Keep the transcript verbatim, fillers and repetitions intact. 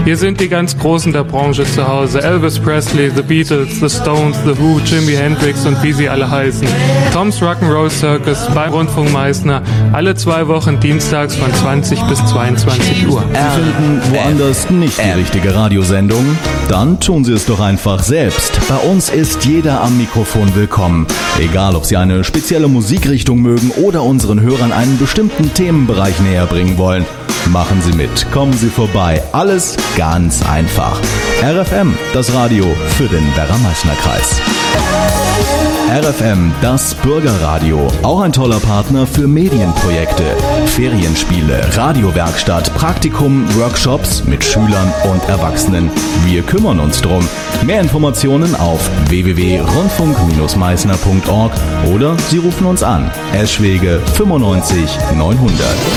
Hier sind die ganz Großen der Branche zu Hause. Elvis Presley, The Beatles, The Stones, The Who, Jimi Hendrix und wie sie alle heißen. Tom's Rock'n'Roll Circus beim Rundfunk Meißner. Alle zwei Wochen dienstags von zwanzig bis zweiundzwanzig Uhr. Sie finden woanders nicht die richtige Radiosendung? Dann tun Sie es doch einfach selbst. Bei uns ist jeder am Mikrofon willkommen. Egal, ob Sie eine spezielle Musikrichtung mögen oder unseren Hörern einen bestimmten Themenbereich näher bringen wollen. Machen Sie mit, kommen Sie vorbei. Alles ganz einfach. R F M, das Radio für den Werra-Meißner-Kreis. R F M, das Bürgerradio. Auch ein toller Partner für Medienprojekte. Ferienspiele, Radiowerkstatt, Praktikum, Workshops mit Schülern und Erwachsenen. Wir kümmern uns drum. Mehr Informationen auf w w w punkt rundfunk Bindestrich meißner punkt org oder Sie rufen uns an. Eschwege fünfundneunzig neunhundert.